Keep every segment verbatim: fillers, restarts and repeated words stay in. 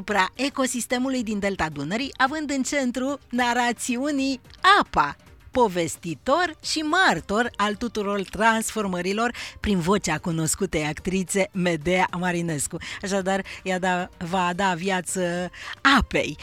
asupra ecosistemului din Delta Dunării, având în centru narațiunii apa, povestitor și martor al tuturor transformărilor prin vocea cunoscutei actrițe Medea Marinescu. Așadar, ea da, va da viață apei.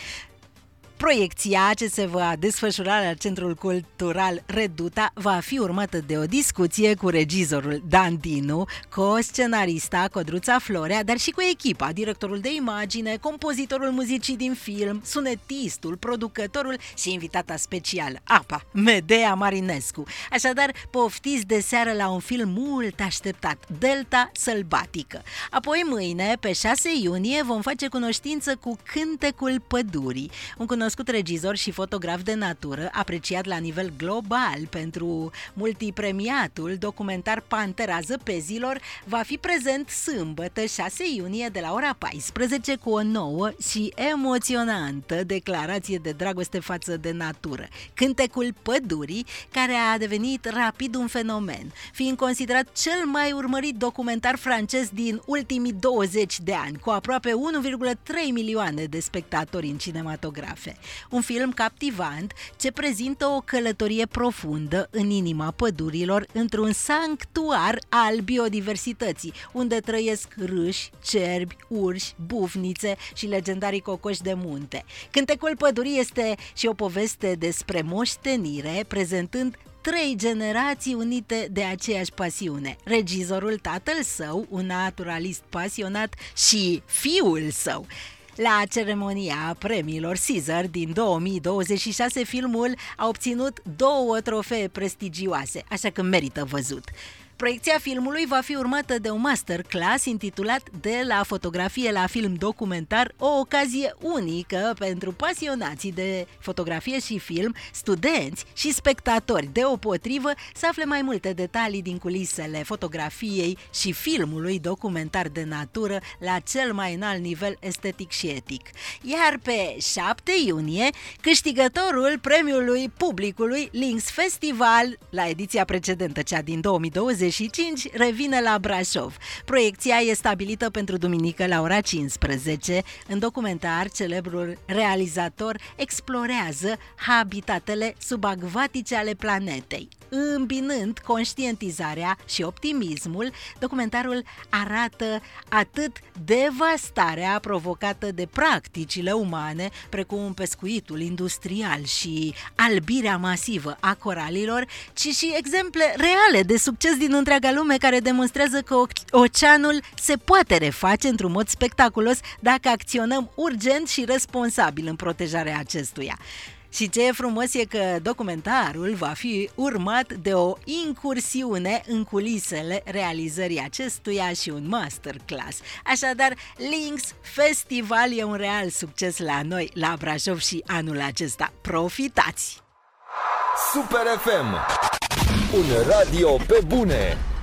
Proiecția ce se va desfășura la Centrul Cultural Reduta va fi urmată de o discuție cu regizorul Dan Dinu, co-scenarista Codruța Florea, dar și cu echipa, directorul de imagine, compozitorul muzicii din film, sunetistul, producătorul și invitata specială, apa, Medea Marinescu. Așadar, poftiți de seară la un film mult așteptat, Delta Sălbatică. Apoi mâine, pe șase iunie, vom face cunoștință cu Cântecul Pădurii, un cunoscut regizor și fotograf de natură, apreciat la nivel global pentru multipremiatul documentar Pantera Zăpezilor, va fi prezent sâmbătă, șase iunie, de la ora paisprezece, cu o nouă și emoționantă declarație de dragoste față de natură, Cântecul Pădurii, care a devenit rapid un fenomen, fiind considerat cel mai urmărit documentar francez din ultimii douăzeci de ani, cu aproape unu virgulă trei milioane de spectatori în cinematografe. Un film captivant ce prezintă o călătorie profundă în inima pădurilor, într-un sanctuar al biodiversității, unde trăiesc râși, cerbi, urși, bufnițe și legendarii cocoși de munte. Cântecul Pădurii este și o poveste despre moștenire, prezentând trei generații unite de aceeași pasiune. Regizorul, tatăl său, un naturalist pasionat, și fiul său. La ceremonia premiilor César din două mii douăzeci și șase, filmul a obținut două trofee prestigioase, așa că merită văzut. Proiecția filmului va fi urmată de un masterclass intitulat De la fotografie la film documentar, o ocazie unică pentru pasionații de fotografie și film, studenți și spectatori. Deopotrivă, să afle mai multe detalii din culisele fotografiei și filmului documentar de natură la cel mai înalt nivel estetic și etic. Iar pe șapte iunie, câștigătorul premiului publicului Lynx Festival, la ediția precedentă, cea din două mii douăzeci și cinci, revine la Brașov. Proiecția e stabilită pentru duminică la ora cincisprezece. În documentar, celebrul realizator explorează habitatele subacvatice ale planetei. Îmbinând conștientizarea și optimismul, documentarul arată atât devastarea provocată de practicile umane, precum pescuitul industrial și albirea masivă a coralilor, ci și exemple reale de succes din întreaga lume care demonstrează că oceanul se poate reface într-un mod spectaculos dacă acționăm urgent și responsabil în protejarea acestuia. Și ce e frumos e că documentarul va fi urmat de o incursiune în culisele realizării acestuia și un masterclass. Așadar, Lynx Festival e un real succes la noi, la Brașov, și anul acesta. Profitați! Super F M, un radio pe bune.